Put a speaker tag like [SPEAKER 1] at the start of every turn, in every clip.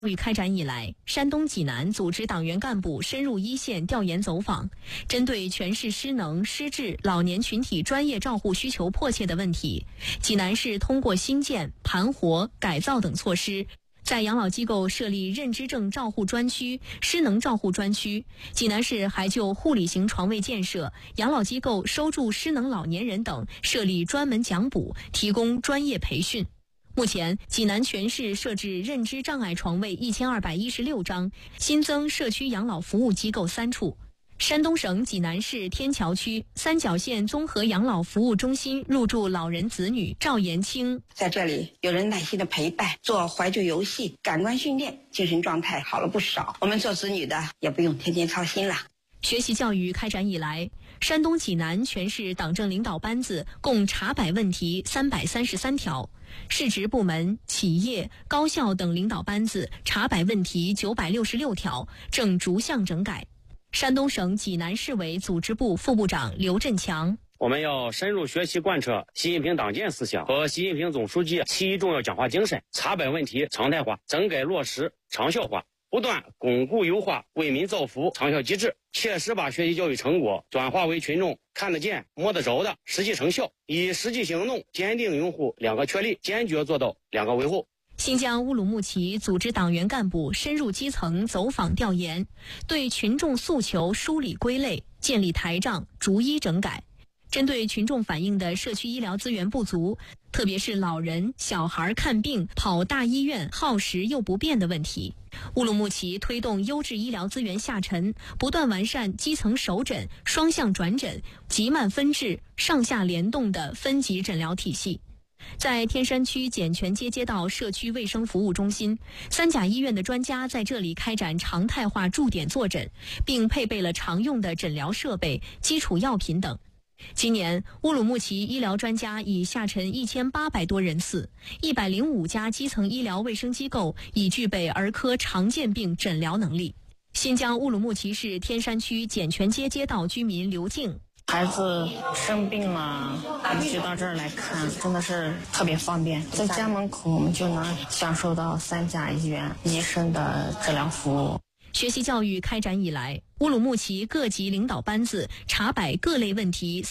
[SPEAKER 1] 育开展以来，山东济南组织党员干部深入一线调研走访，针对全市失能、失智老年群体专业照护需求迫切的问题，济南市通过新建、盘活、改造等措施，在养老机构设立认知症照护专区、失能照护专区。济南市还就护理型床位建设、养老机构收住失能老年人等设立专门讲补，提供专业培训。目前，济南全市设置认知障碍床位1216张，新增社区养老服务机构3处。山东省济南市天桥区三角县综合养老服务中心入住老人子女赵延清，
[SPEAKER 2] 在这里有人耐心的陪伴，做怀旧游戏，感官训练，精神状态好了不少。我们做子女的也不用天天操心了。
[SPEAKER 1] 学习教育开展以来，山东济南全市党政领导班子共查摆问题333条，市直部门、企业、高校等领导班子查摆问题966条，正逐项整改。山东省济南市委组织部副部长刘振强，
[SPEAKER 3] 我们要深入学习贯彻习近平党建思想和习近平总书记7重要讲话精神，查摆问题常态化，整改落实长效化，不断巩固优化为民造福长效机制，切实把学习教育成果转化为群众看得见摸得着的实际成效，以实际行动坚定拥护2个确立，坚决做到2个维护。
[SPEAKER 1] 新疆乌鲁木齐组织党员干部深入基层走访调研，对群众诉求梳理归类，建立台账，逐一整改。针对群众反映的社区医疗资源不足，特别是老人、小孩看病跑大医院耗时又不便的问题，乌鲁木齐推动优质医疗资源下沉，不断完善基层首诊、双向转诊、急慢分治、上下联动的分级诊疗体系。在天山区简泉街街道社区卫生服务中心，3甲医院的专家在这里开展常态化驻点坐诊，并配备了常用的诊疗设备、基础药品等。今年，乌鲁木齐医疗专家已下沉1800多人次，105家基层医疗卫生机构已具备儿科常见病诊疗能力。新疆乌鲁木齐市天山区简泉街街道居民刘静，
[SPEAKER 4] 孩子生病了，我们就到这儿来看，真的是特别方便。在家门口，我们就能享受到3甲医院医生的治疗服务。
[SPEAKER 1] 学习教育开展以来，乌鲁木齐各级领导班子查摆各类问题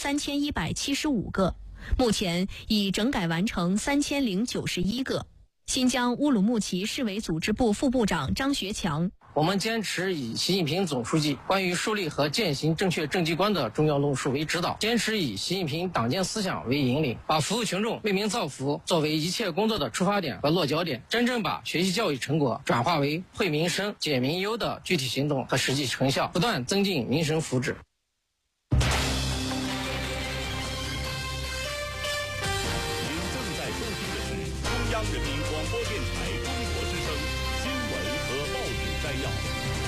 [SPEAKER 1] 3175个，目前已整改完成3091个。新疆乌鲁木齐市委组织部副部长张学强，
[SPEAKER 5] 我们坚持以习近平总书记关于树立和践行正确政绩观的重要论述为指导，坚持以习近平党建思想为引领，把服务群众、为民造福作为一切工作的出发点和落脚点，真正把学习教育成果转化为惠民生、解民忧的具体行动和实际成效，不断增进民生福祉。
[SPEAKER 6] 中央人民广播电台中国之声新闻和报纸摘要。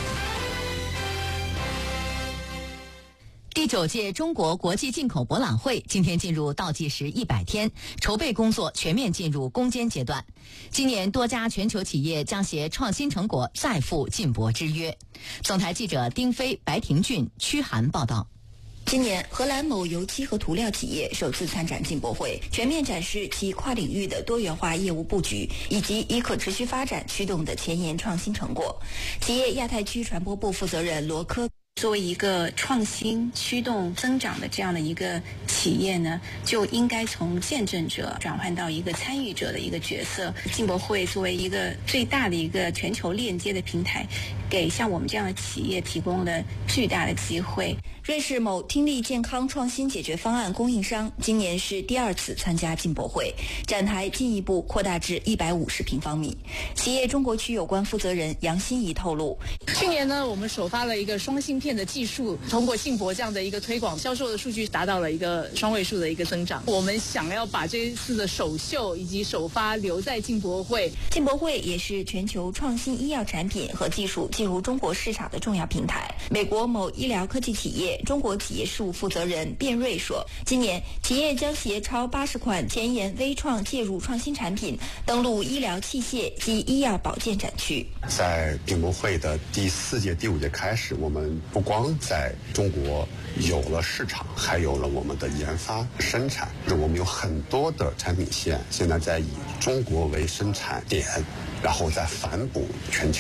[SPEAKER 7] 第9届中国国际进口博览会今天进入倒计时100天，筹备工作全面进入攻坚阶段。今年多家全球企业将携创新成果再赴进博之约。总台记者丁飞、白廷俊、屈涵报道。
[SPEAKER 8] 今年，荷兰某油漆和涂料企业首次参展进博会，全面展示其跨领域的多元化业务布局，以及以可持续发展驱动的前沿创新成果。企业亚太区传播部负责人罗科，
[SPEAKER 2] 作为一个创新驱动增长的这样的一个企业呢，就应该从见证者转换到一个参与者的一个角色。进博会作为一个最大的一个全球链接的平台，给像我们这样的企业提供了巨大的机会。
[SPEAKER 8] 瑞士某听力健康创新解决方案供应商今年是第2次参加进博会，展台进一步扩大至150平方米。企业中国区有关负责人杨欣怡透露，
[SPEAKER 9] 去年呢，我们首发了一个双芯片的技术，通过进博这样的一个推广，销售的数据达到了一个双位数的一个增长。我们想要把这一次的首秀以及首发留在进博会。
[SPEAKER 8] 进博会也是全球创新医药产品和技术进入中国市场的重要平台。美国某医疗科技企业中国企业事务负责人卞瑞说，今年企业将携超80款前沿微创介入创新产品登陆医疗器械及医药保健展区。
[SPEAKER 10] 在进博会的第 4届、第5届开始，我们不光在中国有了市场，还有了我们的研发生产。我们有很多的产品线，现在在以中国为生产点，然后再反哺全球。